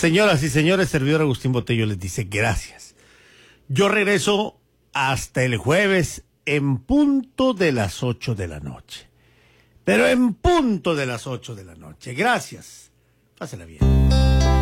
Señoras y señores, servidor Agustín Botello les dice gracias. Yo regreso hasta el jueves en punto de las 8 de la noche. Pero en punto de las 8 de la noche. Gracias. Pásela bien.